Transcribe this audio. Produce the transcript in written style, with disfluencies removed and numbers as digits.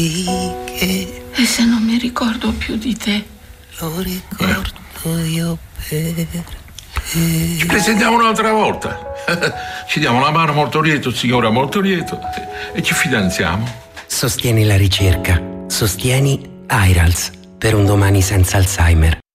che E se non mi ricordo più di te? lo ricordo io per te. Ci presentiamo un'altra volta. Ci diamo la mano molto lieto, signora molto lieto, e ci fidanziamo. Sostieni la ricerca. Sostieni AIRALS per un domani senza Alzheimer.